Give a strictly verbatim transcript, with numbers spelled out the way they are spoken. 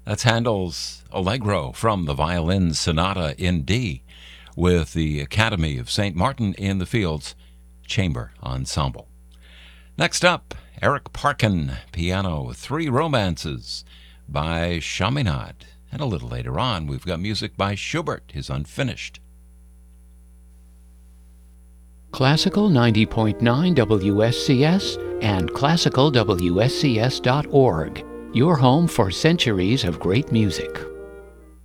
That's Handel's Allegro from the Violin Sonata in D with the Academy of Saint Martin in the Fields Chamber Ensemble. Next up, Eric Parkin, piano, Three Romances by Chaminade. And a little later on, we've got music by Schubert, his Unfinished. Classical ninety point nine W S C S and classical W S C S dot org. Your home for centuries of great music.